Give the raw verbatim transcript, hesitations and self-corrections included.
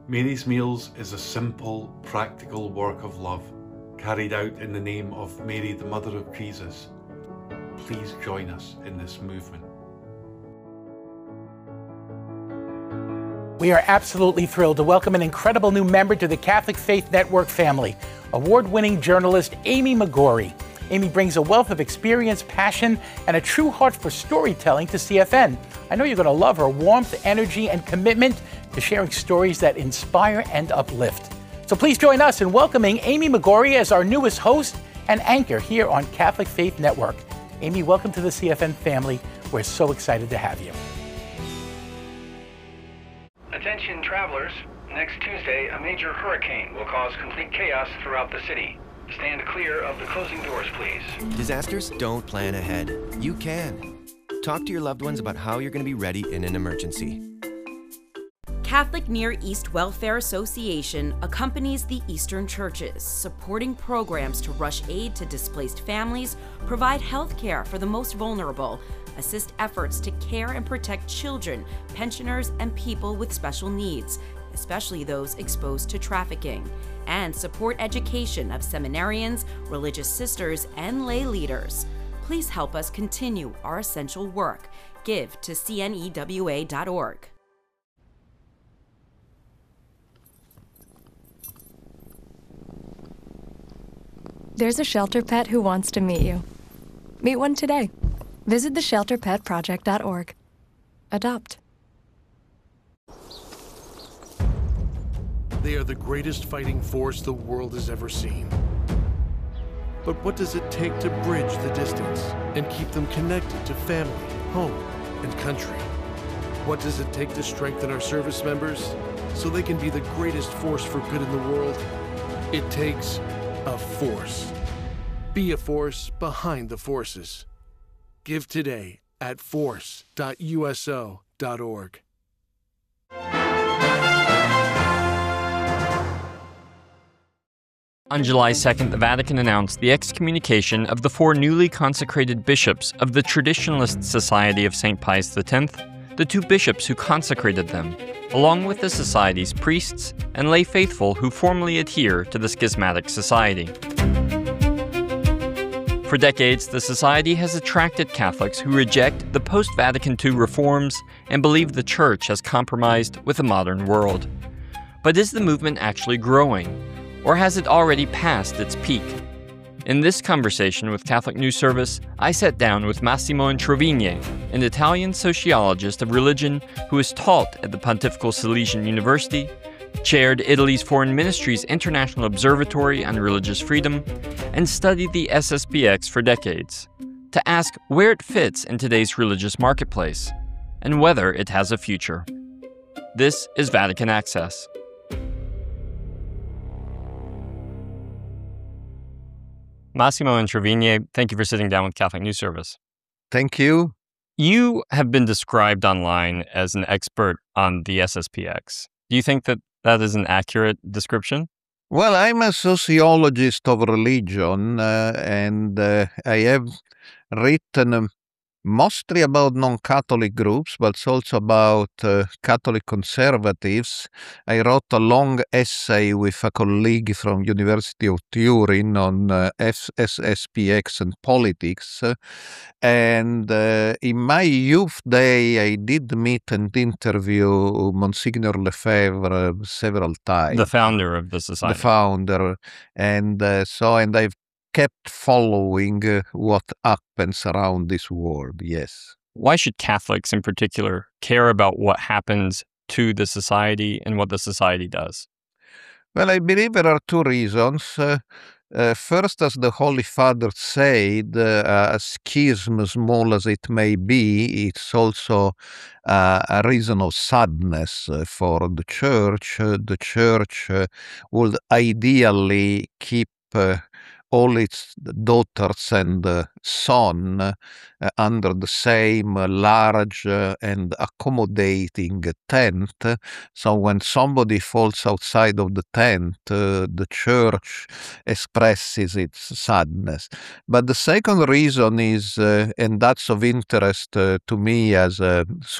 Mary's Meals is a simple, practical work of love carried out in the name of Mary, the Mother of Jesus. Please join us in this movement. We are absolutely thrilled to welcome an incredible new member to the Catholic Faith Network family, award-winning journalist Amy McGorry. Amy brings a wealth of experience, passion, and a true heart for storytelling to C F N. I know you're going to love her warmth, energy, and commitment to sharing stories that inspire and uplift. So please join us in welcoming Amy McGorry as our newest host and anchor here on Catholic Faith Network. Amy, welcome to the C F N family. We're so excited to have you. Attention travelers, next Tuesday a major hurricane will cause complete chaos throughout the city. Stand clear of the closing doors, please. Disasters don't plan ahead. You can. Talk to your loved ones about how you're going to be ready in an emergency. Catholic Near East Welfare Association accompanies the Eastern churches, supporting programs to rush aid to displaced families, provide health care for the most vulnerable, assist efforts to care and protect children, pensioners, and people with special needs, especially those exposed to trafficking, and support education of seminarians, religious sisters, and lay leaders. Please help us continue our essential work. Give to C N E W A dot org. There's a shelter pet who wants to meet you. Meet one today. Visit the shelter pet project dot org. Adopt. They are the greatest fighting force the world has ever seen. But what does it take to bridge the distance and keep them connected to family, home, and country? What does it take to strengthen our service members so they can be the greatest force for good in the world? It takes a force. Be a force behind the forces. Give today at force dot U S O dot org. On July second, the Vatican announced the excommunication of the four newly consecrated bishops of the Traditionalist Society of Saint Pius the tenth, the two bishops who consecrated them, along with the Society's priests and lay faithful who formally adhere to the schismatic society. For decades, the Society has attracted Catholics who reject the post-Vatican two reforms and believe the Church has compromised with the modern world. But is the movement actually growing? Or has it already passed its peak? In this conversation with Catholic News Service, I sat down with Massimo Introvigne, an Italian sociologist of religion who has taught at the Pontifical Salesian University, chaired Italy's Foreign Ministry's International Observatory on Religious Freedom, and studied the S S P X for decades, to ask where it fits in today's religious marketplace, and whether it has a future. This is Vatican Access. Massimo Introvigne, thank you for sitting down with Catholic News Service. Thank you. You have been described online as an expert on the S S P X. Do you think that that is an accurate description? Well, I'm a sociologist of religion, uh, and uh, I have written um, mostly about non-Catholic groups, but also about uh, Catholic conservatives. I wrote a long essay with a colleague from University of Turin on uh, S S P X and politics. And uh, in my youth day, I did meet and interview Monsignor Lefebvre several times. The founder of the society. The founder. And uh, so, and I've kept following uh, what happens around this world, yes. Why should Catholics in particular care about what happens to the society and what the society does? Well, I believe there are two reasons. Uh, uh, first, as the Holy Father said, uh, a schism, small as it may be, it's also uh, a reason of sadness uh, for the Church. Uh, the Church uh, would ideally keep uh, all its daughters and uh, son uh, under the same uh, large uh, and accommodating tent. So when somebody falls outside of the tent, uh, the Church expresses its sadness. But the second reason is, uh, and that's of interest uh, to me as a